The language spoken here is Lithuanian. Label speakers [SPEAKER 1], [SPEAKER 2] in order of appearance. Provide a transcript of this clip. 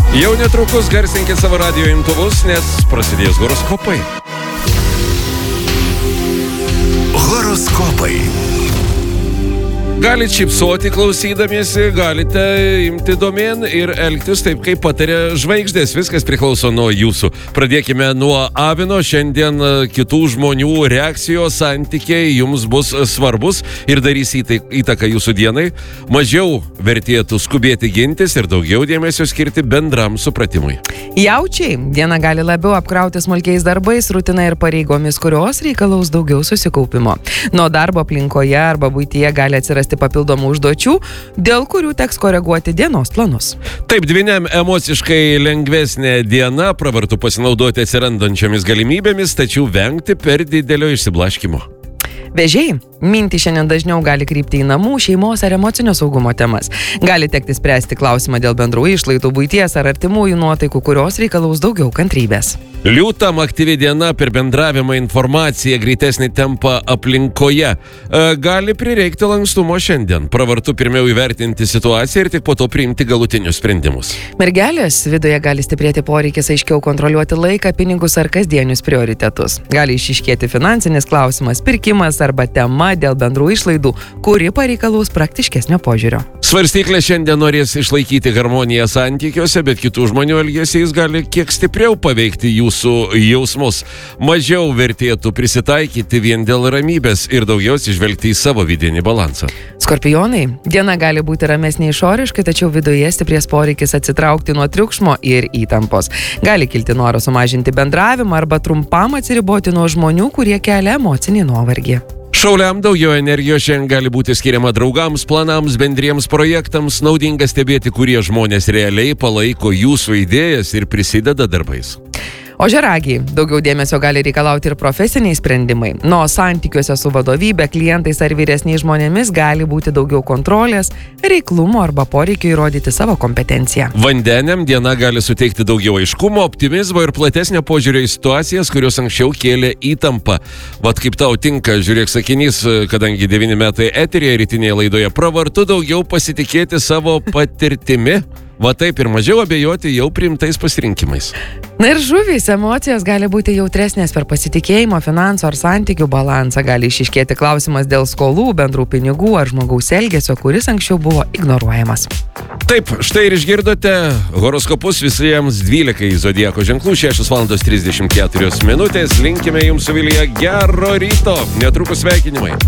[SPEAKER 1] Jau netrukus garsinkit savo radijo imtuvus, nes prasidės horoskopai.
[SPEAKER 2] Horoskopai.
[SPEAKER 1] Galite šypsoti klausydamiesi, galite imti domėn ir elgtis taip, kaip patarė žvaigždės. Viskas priklauso nuo jūsų. Pradėkime nuo avino. Šiandien kitų žmonių reakcijos, santykiai jums bus svarbus ir darys įtaką jūsų dienai. Mažiau vertėtų skubėti gintis ir daugiau dėmesio skirti bendram supratimui.
[SPEAKER 3] Jaučiai. Diena gali labiau apkrauti smulkiais darbais, rutina ir pareigomis, kurios reikalaus daugiau susikaupimo. Nuo darbo aplinkoje arba buityje gali atsirasti papildomų užduočių, dėl kurių teks koreguoti dienos planus.
[SPEAKER 1] Taip, dvyniam emociškai lengvesnė diena, pravartu pasinaudoti atsirandančiomis galimybėmis, tačiau vengti per didelio išsiblaškymo.
[SPEAKER 3] Vėžiai. Mintys šiandien dažniau gali krypti į namų, šeimos ar emocinio saugumo temas. Gali tekti spręsti klausimą dėl bendrų išlaidų, buities ar artimųjų nuotaikų, kurios reikalaus daugiau kantrybės.
[SPEAKER 1] Liūtam aktyvi diena, per bendravimą, informaciją, greitesnį tempą aplinkoje. Gali prireikti lankstumo šiandien. Pravartu pirmiau įvertinti situaciją ir tik po to priimti galutinius sprendimus.
[SPEAKER 3] Mergelės. Viduje gali stiprėti poreikis aiškiau kontroliuoti laiką, pinigus ar kasdienius prioritetus. Gali išiškėti finansinis klausimas, pirkimas arba tema dėl bendrų išlaidų, kuri pareikalaus praktiškesnio požiūrio.
[SPEAKER 1] Svarstyklė šiandien norės išlaikyti harmoniją santykiuose, bet kitų žmonių elgesys gali kiek stipriau paveikti jūsų jausmus. Mažiau vertėtų prisitaikyti vien dėl ramybės ir daugiau atsižvelgti į savo vidinį balansą.
[SPEAKER 3] Skorpionai. Diena gali būti ramesnė išoriškai, tačiau viduje stiprės poreikis atsitraukti nuo triukšmo ir įtampos. Gali kilti noras sumažinti bendravimą arba trumpam atsiriboti nuo žmonių, kurie kelia emocinį nuovargį.
[SPEAKER 1] Šauliam daugiau energijos šiandien gali būti skiriama draugams, planams, bendriems projektams. Naudinga stebėti, kurie žmonės realiai palaiko jūsų idėjas ir prisideda darbais.
[SPEAKER 3] Ožiaragiai. Daugiau dėmesio gali reikalauti ir profesiniai sprendimai. Nuo santykiuose su vadovybė, klientais ar vyresniais žmonėmis gali būti daugiau kontrolės, reiklumo arba poreikio įrodyti savo kompetenciją.
[SPEAKER 1] Vandeniam diena gali suteikti daugiau aiškumo, optimizmo ir platesnio požiūrio į situacijas, kurios anksčiau kėlė įtampą. Vat kaip tau tinka, žiūrėk sakinys, kadangi 9 metai eteryje rytinėje laidoje, pravartu daugiau pasitikėti savo patirtimi. Va taip ir mažiau abejoti jau priimtais pasirinkimais.
[SPEAKER 3] Na ir žuvys. Emocijos gali būti jautresnės per pasitikėjimo, finansų ar santykių balansą. Gali išiškėti klausimas dėl skolų, bendrų pinigų ar žmogaus elgesio, kuris anksčiau buvo ignoruojamas.
[SPEAKER 1] Taip, štai ir išgirdote horoskopus visiems 12 zodiako ženklų, 6:34 minutės. Linkime jums su Vilija gero ryto. Netrukus sveikinimai.